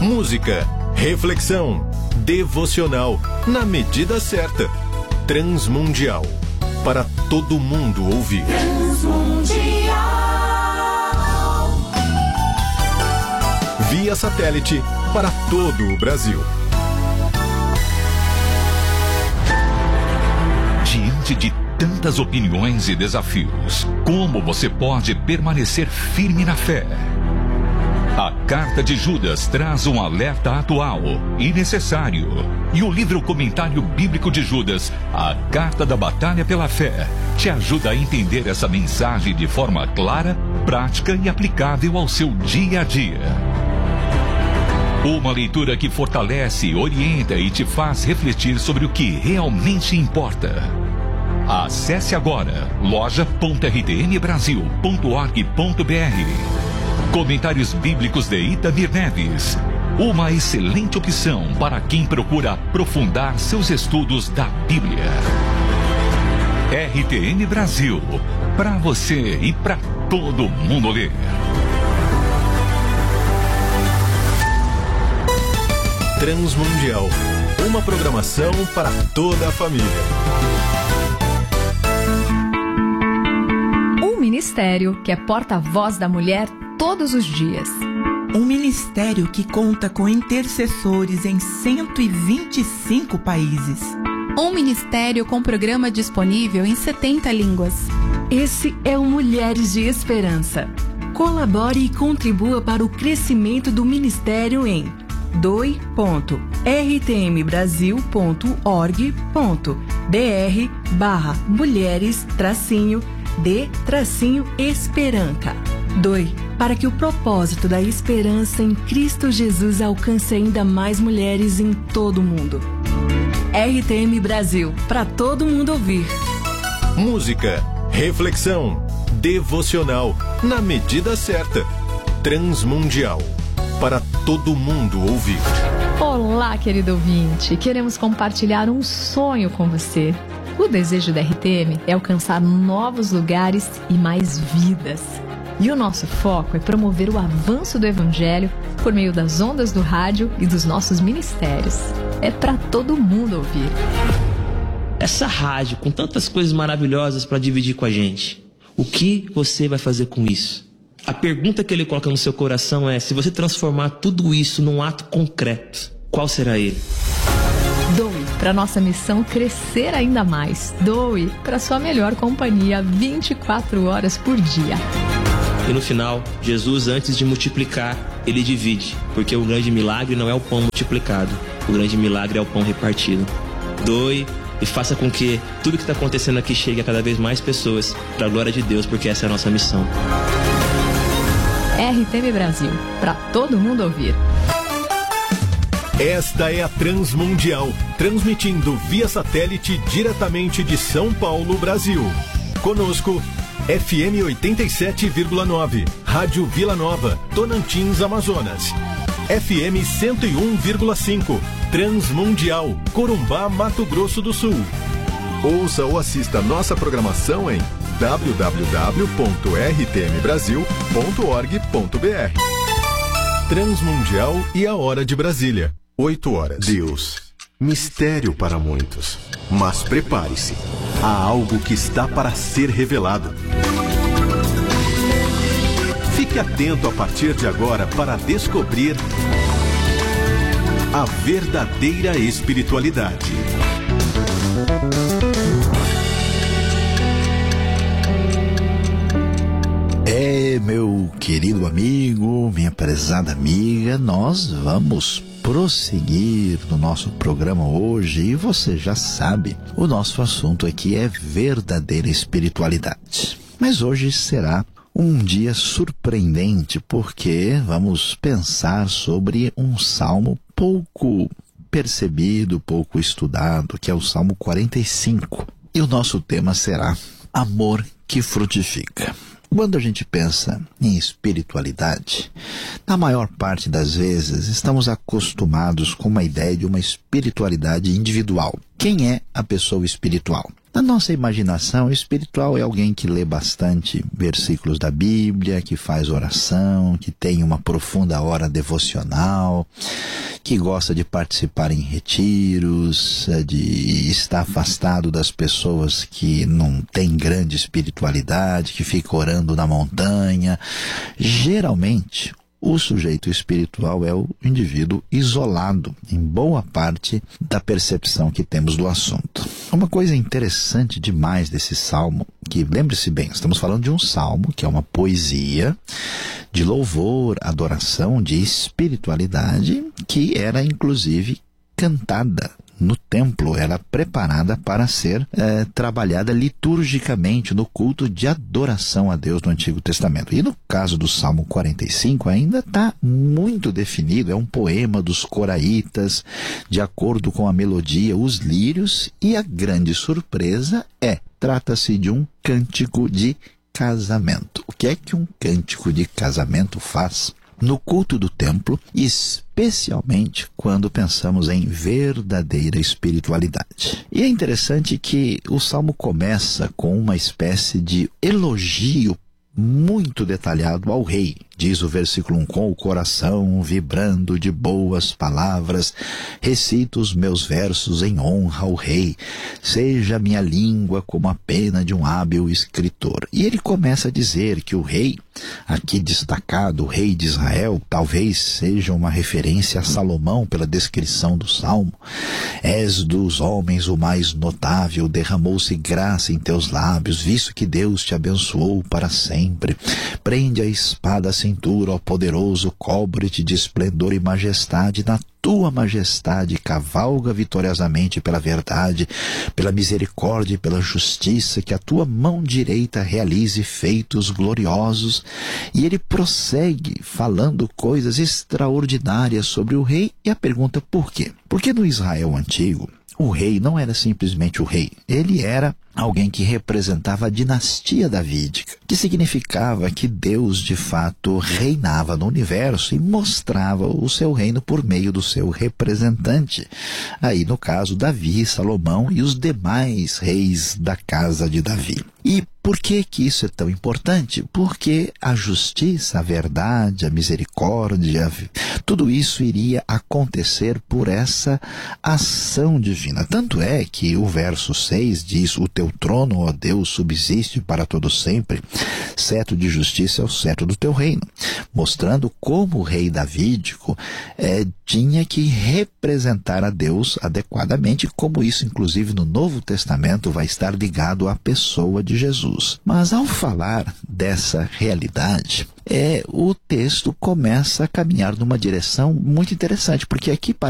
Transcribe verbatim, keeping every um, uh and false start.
Música, reflexão, devocional, na medida certa. Transmundial, para todo mundo ouvir. Transmundial. Via satélite para todo o Brasil. Diante de tantas opiniões e desafios, como você pode permanecer firme na fé? A Carta de Judas traz um alerta atual e necessário. E o livro Comentário Bíblico de Judas, a Carta da Batalha pela Fé, te ajuda a entender essa mensagem de forma clara, prática e aplicável ao seu dia a dia. Uma leitura que fortalece, orienta e te faz refletir sobre o que realmente importa. Acesse agora loja ponto r t m brasil ponto org ponto b r. Comentários Bíblicos de Itamir Neves. Uma excelente opção para quem procura aprofundar seus estudos da Bíblia. R T M Brasil. Para você e para todo mundo ler. Transmundial. Uma programação para toda a família. Um ministério que é porta-voz da mulher todos os dias. Um ministério que conta com intercessores em cento e vinte e cinco países. Um ministério com programa disponível em setenta línguas. Esse é o Mulheres de Esperança. Colabore e contribua para o crescimento do ministério em doe ponto r t m brasil ponto org ponto b r barra mulheres tracinho de tracinho esperança. Doe para que o propósito da esperança em Cristo Jesus alcance ainda mais mulheres em todo o mundo. R T M Brasil, para todo mundo ouvir. Música, reflexão, devocional, na medida certa. Transmundial, para todo mundo ouvir. Olá, querido ouvinte. Queremos compartilhar um sonho com você. O desejo da R T M é alcançar novos lugares e mais vidas. E o nosso foco é promover o avanço do Evangelho por meio das ondas do rádio e dos nossos ministérios. É para todo mundo ouvir. Essa rádio, com tantas coisas maravilhosas para dividir com a gente, o que você vai fazer com isso? A pergunta que ele coloca no seu coração é: se você transformar tudo isso num ato concreto, qual será ele? Doe para nossa missão crescer ainda mais. Doe para sua melhor companhia vinte e quatro horas por dia. E no final, Jesus, antes de multiplicar, ele divide, porque o grande milagre não é o pão multiplicado, o grande milagre é o pão repartido. Doe e faça com que tudo que está acontecendo aqui chegue a cada vez mais pessoas, para a glória de Deus, porque essa é a nossa missão. R T M Brasil, para todo mundo ouvir. Esta é a Transmundial, transmitindo via satélite diretamente de São Paulo, Brasil. Conosco, F M oitenta e sete vírgula nove, Rádio Vila Nova, Tocantins, Amazonas. F M cento e um vírgula cinco, Transmundial, Corumbá, Mato Grosso do Sul. Ouça ou assista nossa programação em w w w ponto r t m brasil ponto org ponto b r. Transmundial e a Hora de Brasília, oito horas. Deus, mistério para muitos, mas prepare-se, há algo que está para ser revelado. Fique atento a partir de agora para descobrir a verdadeira espiritualidade. É, meu querido amigo, minha prezada amiga, nós vamos prosseguir no nosso programa hoje e você já sabe, o nosso assunto aqui é verdadeira espiritualidade. Mas hoje será um dia surpreendente porque vamos pensar sobre um salmo pouco percebido, pouco estudado, que é o Salmo quarenta e cinco. E o nosso tema será amor que frutifica. Quando a gente pensa em espiritualidade, na maior parte das vezes estamos acostumados com uma ideia de uma espiritualidade individual. Quem é a pessoa espiritual? Na nossa imaginação, espiritual é alguém que lê bastante versículos da Bíblia, que faz oração, que tem uma profunda hora devocional, que gosta de participar em retiros, de estar afastado das pessoas que não têm grande espiritualidade, que ficam orando na montanha. Geralmente, o sujeito espiritual é o indivíduo isolado, em boa parte da percepção que temos do assunto. Uma coisa interessante demais desse salmo, que lembre-se bem, estamos falando de um salmo, que é uma poesia de louvor, adoração, de espiritualidade, que era inclusive cantada no templo, era preparada para ser é, trabalhada liturgicamente no culto de adoração a Deus no Antigo Testamento. E no caso do Salmo quarenta e cinco ainda está muito definido, é um poema dos coraitas, de acordo com a melodia, os lírios, e a grande surpresa é, trata-se de um cântico de casamento. O que é que um cântico de casamento faz no culto do templo, especialmente quando pensamos em verdadeira espiritualidade? E é interessante que o salmo começa com uma espécie de elogio muito detalhado ao rei. Diz o versículo um, com o coração vibrando de boas palavras, recito os meus versos em honra ao rei, seja minha língua como a pena de um hábil escritor. E ele começa a dizer que o rei, aqui destacado, o rei de Israel, talvez seja uma referência a Salomão pela descrição do salmo. És dos homens o mais notável, derramou-se graça em teus lábios, visto que Deus te abençoou para sempre. Prende a espada à cintura, ó poderoso, cobre-te de esplendor e majestade, na tua majestade cavalga vitoriosamente pela verdade, pela misericórdia e pela justiça, que a tua mão direita realize feitos gloriosos. E ele prossegue falando coisas extraordinárias sobre o rei, e a pergunta por quê? Porque no Israel antigo, o rei não era simplesmente o rei, ele era alguém que representava a dinastia davídica, que significava que Deus de fato reinava no universo e mostrava o seu reino por meio do seu representante. Aí no caso Davi, Salomão e os demais reis da casa de Davi. E por que que isso é tão importante? Porque a justiça, a verdade, a misericórdia, tudo isso iria acontecer por essa ação divina. Tanto é que o verso seis diz, o teu trono, ó Deus, subsiste para todo sempre, cetro de justiça é o cetro do teu reino, mostrando como o rei davídico é, tinha que representar a Deus adequadamente, como isso inclusive no Novo Testamento vai estar ligado à pessoa de Jesus. Mas ao falar dessa realidade, é, o texto começa a caminhar numa direção muito interessante, porque aqui